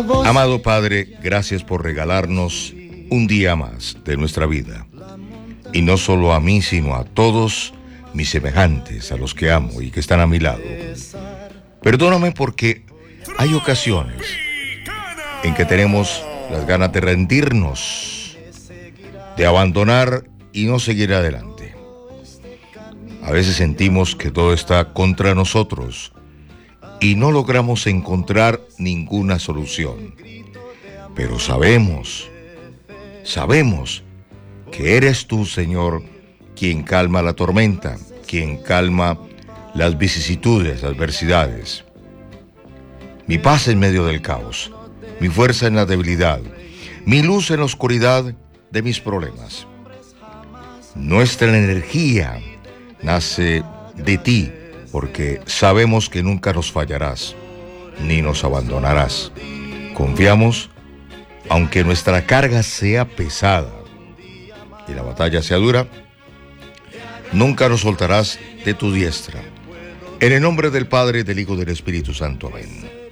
Amado Padre, gracias por regalarnos un día más de nuestra vida. Y no solo a mí, sino a todos mis semejantes, a los que amo y que están a mi lado. Perdóname porque hay ocasiones en que tenemos las ganas de rendirnos, de abandonar y no seguir adelante. A veces sentimos que todo está contra nosotros y no logramos encontrar ninguna solución. Pero sabemos que eres tú, Señor, quien calma la tormenta, quien calma las vicisitudes, adversidades. Mi paz en medio del caos, mi fuerza en la debilidad, mi luz en la oscuridad de mis problemas. Nuestra energía nace de ti, porque sabemos que nunca nos fallarás, ni nos abandonarás. Confiamos, aunque nuestra carga sea pesada y la batalla sea dura, nunca nos soltarás de tu diestra. En el nombre del Padre, del Hijo y del Espíritu Santo. Amén.